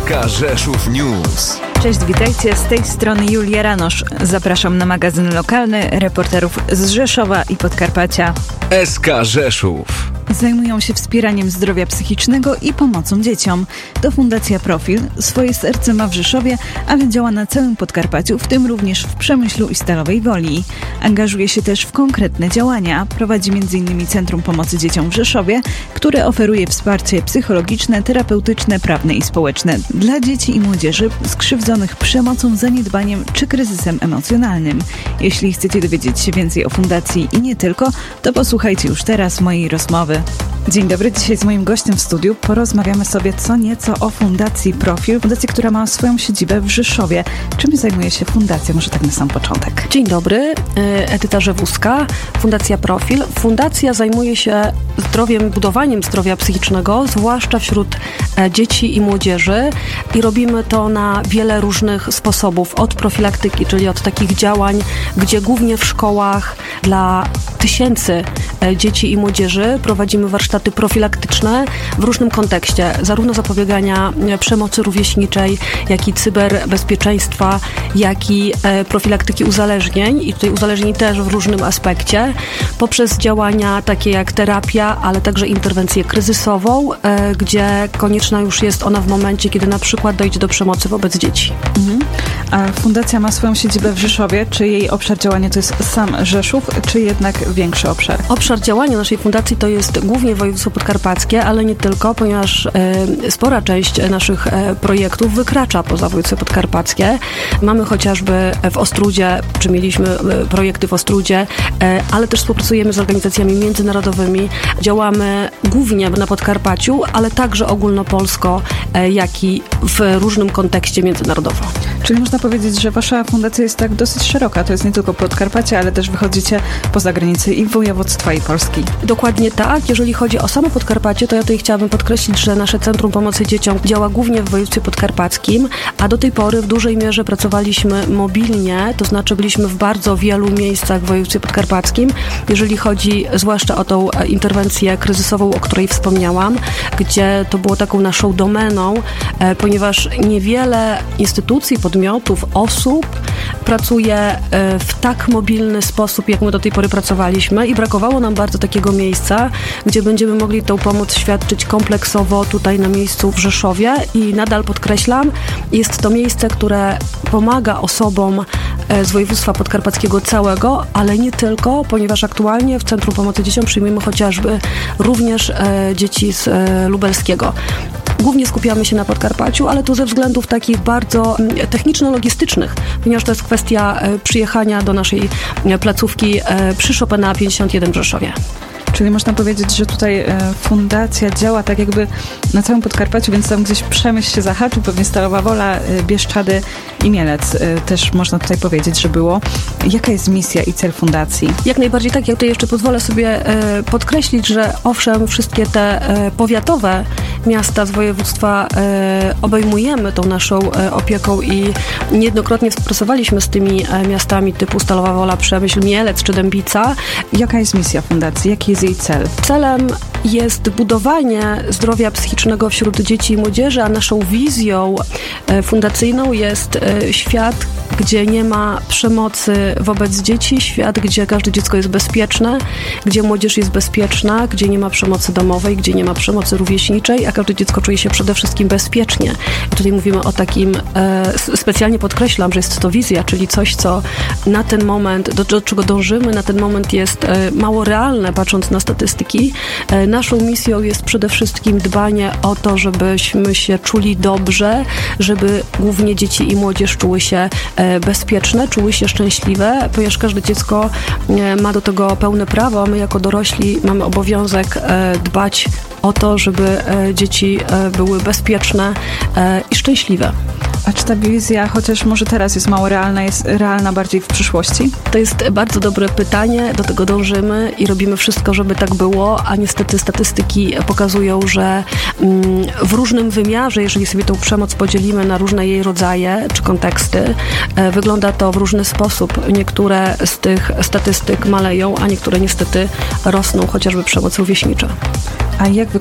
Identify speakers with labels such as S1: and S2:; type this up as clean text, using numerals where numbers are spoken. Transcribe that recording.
S1: SK Rzeszów News.
S2: Cześć, witajcie, z tej strony Julia Ranosz. Zapraszam na magazyn lokalny reporterów z Rzeszowa i Podkarpacia.
S1: SK Rzeszów.
S2: Zajmują się wspieraniem zdrowia psychicznego i pomocą dzieciom. To Fundacja Profil. Swoje serce ma w Rzeszowie, ale działa na całym Podkarpaciu, w tym również w Przemyślu i Stalowej Woli. Angażuje się też w konkretne działania. Prowadzi m.in. Centrum Pomocy Dzieciom w Rzeszowie, które oferuje wsparcie psychologiczne, terapeutyczne, prawne i społeczne dla dzieci i młodzieży skrzywdzonych przemocą, zaniedbaniem czy kryzysem emocjonalnym. Jeśli chcecie dowiedzieć się więcej o fundacji i nie tylko, to posłuchajcie już teraz mojej rozmowy. Dzień dobry, dzisiaj z moim gościem w studiu porozmawiamy sobie co nieco o Fundacji Profil, fundacji, która ma swoją siedzibę w Rzeszowie. Czym zajmuje się fundacja? Może tak na sam początek.
S3: Dzień dobry, Edyta Rzewuska, Fundacja Profil. Fundacja zajmuje się zdrowiem, budowaniem zdrowia psychicznego, zwłaszcza wśród dzieci i młodzieży, i robimy to na wiele różnych sposobów. Od profilaktyki, czyli od takich działań, gdzie głównie w szkołach dla tysięcy dzieci i młodzieży prowadzimy warsztaty profilaktyczne w różnym kontekście, zarówno zapobiegania przemocy rówieśniczej, jak i cyberbezpieczeństwa, jak i profilaktyki uzależnień, i tutaj uzależnień też w różnym aspekcie, poprzez działania takie jak terapia, ale także interwencję kryzysową, gdzie konieczna już jest ona w momencie, kiedy na przykład dojdzie do przemocy wobec dzieci.
S2: A fundacja ma swoją siedzibę w Rzeszowie. Czy jej obszar działania to jest sam Rzeszów, czy jednak większy obszar?
S3: Obszar działania naszej fundacji to jest głównie województwo podkarpackie, ale nie tylko, ponieważ spora część naszych projektów wykracza poza województwo podkarpackie. Mamy chociażby w Ostródzie, czy mieliśmy projekty w Ostródzie, ale też współpracujemy z organizacjami międzynarodowymi. Działamy głównie na Podkarpaciu, ale także ogólnopolsko, jak i w różnym kontekście międzynarodowo.
S2: Czyli można powiedzieć, że wasza fundacja jest tak dosyć szeroka. To jest nie tylko Podkarpacie, ale też wychodzicie poza granice i województwa, i Polski.
S3: Dokładnie tak. Jeżeli chodzi o samo Podkarpacie, to ja tutaj chciałabym podkreślić, że nasze Centrum Pomocy Dzieciom działa głównie w województwie podkarpackim, a do tej pory w dużej mierze pracowaliśmy mobilnie, to znaczy byliśmy w bardzo wielu miejscach w województwie podkarpackim, jeżeli chodzi zwłaszcza o tą interwencję kryzysową, o której wspomniałam, gdzie to było taką naszą domeną, ponieważ niewiele instytucji, podmiotów, osób pracuje w tak mobilny sposób, jak my do tej pory pracowaliśmy, i brakowało nam bardzo takiego miejsca, gdzie będziemy mogli tę pomoc świadczyć kompleksowo tutaj na miejscu w Rzeszowie, i nadal podkreślam, jest to miejsce, które pomaga osobom z województwa podkarpackiego całego, ale nie tylko, ponieważ aktualnie w Centrum Pomocy Dzieciom przyjmujemy chociażby również dzieci z lubelskiego. Głównie skupiamy się na Podkarpaciu, ale to ze względów takich bardzo techniczno-logistycznych, ponieważ to jest kwestia przyjechania do naszej placówki przy Chopina 51 w Rzeszowie.
S2: Czyli można powiedzieć, że tutaj fundacja działa tak jakby na całym Podkarpaciu, więc tam gdzieś Przemyśl się zahaczył, pewnie Stalowa Wola, Bieszczady i Mielec też można tutaj powiedzieć, że było. Jaka jest misja i cel fundacji?
S3: Jak najbardziej tak. Ja tutaj jeszcze pozwolę sobie podkreślić, że owszem, wszystkie te powiatowe miasta z województwa obejmujemy tą naszą opieką i niejednokrotnie współpracowaliśmy z tymi miastami typu Stalowa Wola, Przemyśl, Mielec czy Dębica.
S2: Jaka jest misja fundacji? Jaki jest jej cel?
S3: Celem jest budowanie zdrowia psychicznego wśród dzieci i młodzieży, a naszą wizją fundacyjną jest świat, gdzie nie ma przemocy wobec dzieci, świat, gdzie każde dziecko jest bezpieczne, gdzie młodzież jest bezpieczna, gdzie nie ma przemocy domowej, gdzie nie ma przemocy rówieśniczej, a każde dziecko czuje się przede wszystkim bezpiecznie. I tutaj mówimy o takim, specjalnie podkreślam, że jest to wizja, czyli coś, co na ten moment, do czego dążymy, na ten moment jest mało realne, patrząc na statystyki. Naszą misją jest przede wszystkim dbanie o to, żebyśmy się czuli dobrze, żeby głównie dzieci i młodzież czuły się bezpieczne, czuły się szczęśliwe, ponieważ każde dziecko ma do tego pełne prawo, a my jako dorośli mamy obowiązek dbać o to, żeby dzieci były bezpieczne i szczęśliwe.
S2: A czy ta wizja, chociaż może teraz jest mało realna, jest realna bardziej w przyszłości?
S3: To jest bardzo dobre pytanie, do tego dążymy i robimy wszystko, żeby tak było, a niestety statystyki pokazują, że w różnym wymiarze, jeżeli sobie tą przemoc podzielimy na różne jej rodzaje czy konteksty, wygląda to w różny sposób. Niektóre z tych statystyk maleją, a niektóre niestety rosną, chociażby przemoc rówieśnicza.
S2: A jak